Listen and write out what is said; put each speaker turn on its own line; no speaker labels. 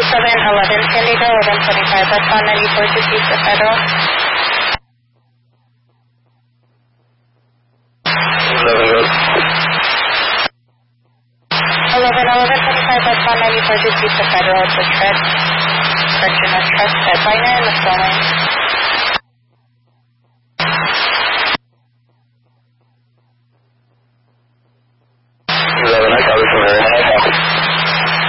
711 San Diego, 1125, that's on 94 to Pizza Federal. 1125, that's on 94 to Pizza Federal, it's a truck, correction, a truck, headliner in the phone.